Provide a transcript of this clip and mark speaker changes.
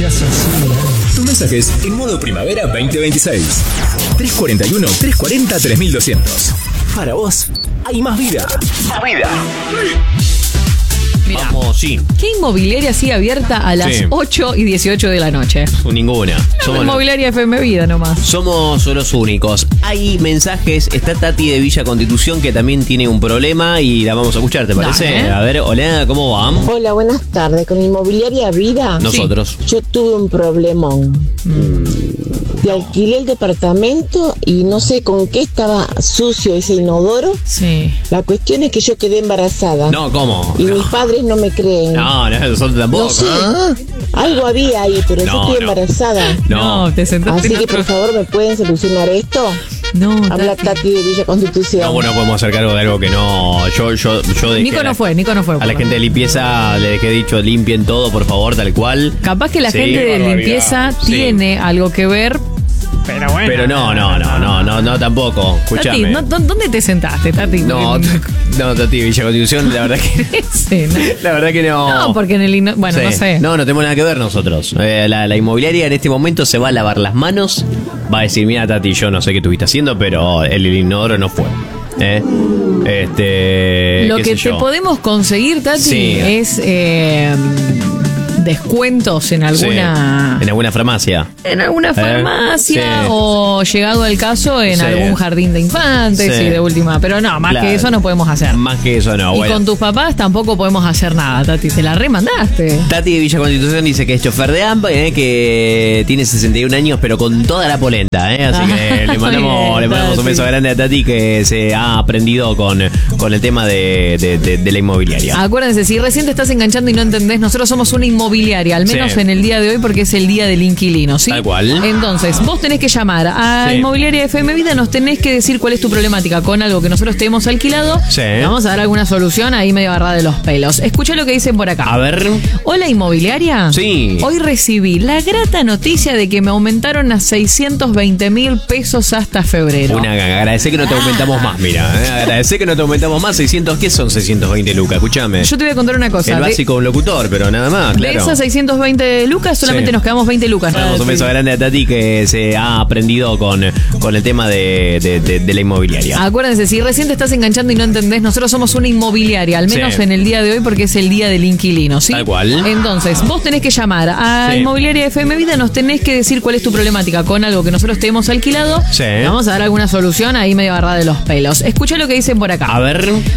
Speaker 1: Tus mensajes en modo primavera 2026. 341-340-3200. Para vos, hay más vida. Más vida.
Speaker 2: Mirá,
Speaker 3: Vamos, sí.
Speaker 2: ¿qué inmobiliaria sigue abierta a las 8 y 18 de la noche?
Speaker 3: Ninguna.
Speaker 2: La inmobiliaria FM Vida nomás.
Speaker 3: Somos los únicos. Hay mensajes. Está Tati de Villa Constitución que también tiene un problema y la vamos a escuchar, ¿te parece?
Speaker 2: Dale.
Speaker 3: A ver, hola, ¿cómo va?
Speaker 4: Hola, buenas tardes. Con Inmobiliaria Vida,
Speaker 3: Nosotros.
Speaker 4: yo tuve un problemón. Te alquilé el departamento y no sé con qué estaba sucio ese inodoro.
Speaker 2: Sí.
Speaker 4: La cuestión es que yo quedé embarazada.
Speaker 3: No, ¿cómo?
Speaker 4: Y mis padres no me creen.
Speaker 3: No, nosotros tampoco.
Speaker 4: No sé, algo había ahí, pero yo estoy embarazada.
Speaker 3: No.
Speaker 2: Te sentaste
Speaker 4: Así
Speaker 2: en
Speaker 4: que
Speaker 2: otro...
Speaker 4: por favor, ¿me pueden solucionar esto?
Speaker 2: No,
Speaker 4: Habla Tati de Villa Constitución.
Speaker 3: No, bueno, podemos hacer cargo de algo que no. Yo dejé
Speaker 2: Nico no fue.
Speaker 3: A la gente de limpieza le dejé dicho, limpien todo, por favor, tal cual.
Speaker 2: Capaz que la
Speaker 3: Sí,
Speaker 2: gente de
Speaker 3: barbaridad.
Speaker 2: limpieza
Speaker 3: Sí.
Speaker 2: tiene algo que ver. Pero bueno.
Speaker 3: Pero no, tampoco.
Speaker 2: Tati,
Speaker 3: Escúchame.
Speaker 2: ¿dónde te sentaste, Tati?
Speaker 3: No, Tati, Villa Constitución, la verdad que.
Speaker 2: Ese, ¿no?
Speaker 3: La verdad que no.
Speaker 2: No, porque en el... Bueno,
Speaker 3: Sí.
Speaker 2: no sé.
Speaker 3: No tenemos nada que ver nosotros. La inmobiliaria en este momento se va a lavar las manos. Va a decir, mira, Tati, yo no sé qué estuviste haciendo, pero el inodoro no fue.
Speaker 2: Lo
Speaker 3: qué
Speaker 2: que
Speaker 3: sé
Speaker 2: te
Speaker 3: yo.
Speaker 2: podemos conseguir, Tati,
Speaker 3: Sí.
Speaker 2: es descuentos en alguna...
Speaker 3: Sí, en alguna farmacia.
Speaker 2: En alguna farmacia
Speaker 3: Sí.
Speaker 2: o llegado al caso en
Speaker 3: Sí.
Speaker 2: algún jardín de infantes
Speaker 3: Sí.
Speaker 2: y de última. Pero no, más
Speaker 3: Claro.
Speaker 2: que eso no podemos hacer.
Speaker 3: Más que eso no,
Speaker 2: Y
Speaker 3: bueno.
Speaker 2: con tus papás tampoco podemos hacer nada, Tati. Te la remandaste.
Speaker 3: Tati de Villa Constitución dice que es chofer de AMPA, que tiene 61 años, pero con toda la polenta, así que le mandamos,
Speaker 2: Bien,
Speaker 3: un
Speaker 2: Tati.
Speaker 3: beso grande a Tati, que se ha aprendido con el tema de la inmobiliaria.
Speaker 2: Acuérdense, si recién te estás enganchando y no entendés, nosotros somos una inmobiliaria, al menos
Speaker 3: Sí.
Speaker 2: en el día de hoy, porque es el día del inquilino, ¿sí?
Speaker 3: Tal cual.
Speaker 2: Entonces, vos tenés que llamar a
Speaker 3: Sí.
Speaker 2: Inmobiliaria FM Vida, nos tenés que decir cuál es tu problemática con algo que nosotros te hemos alquilado.
Speaker 3: Sí.
Speaker 2: Vamos a dar alguna solución ahí medio agarrada de los pelos. Escucha lo que dicen por acá.
Speaker 3: A ver.
Speaker 2: Hola, Inmobiliaria.
Speaker 3: Sí.
Speaker 2: Hoy recibí la grata noticia de que me aumentaron a 620.000 pesos hasta febrero.
Speaker 3: Agradecé que no te aumentamos más, mira. Agradecé que no te aumentamos más. 600, ¿qué son 620 lucas? Escúchame.
Speaker 2: Yo te voy a contar una cosa.
Speaker 3: El básico de un locutor, pero nada más,
Speaker 2: De
Speaker 3: claro.
Speaker 2: esas 620 lucas, solamente
Speaker 3: Sí.
Speaker 2: nos quedamos 20 lucas.
Speaker 3: Damos un beso grande a Tati, que se ha aprendido con el tema de la inmobiliaria.
Speaker 2: Acuérdense, si recién te estás enganchando y no entendés, nosotros somos una inmobiliaria, al menos
Speaker 3: Sí.
Speaker 2: en el día de hoy, porque es el día del inquilino, ¿sí?
Speaker 3: Tal cual.
Speaker 2: Entonces, vos tenés que llamar a
Speaker 3: Sí.
Speaker 2: Inmobiliaria FM Vida, nos tenés que decir cuál es tu problemática con algo que nosotros te hemos alquilado.
Speaker 3: Sí.
Speaker 2: Vamos a dar alguna solución ahí medio agarrada de los pelos. Escucha lo que dicen por acá.
Speaker 3: A ver.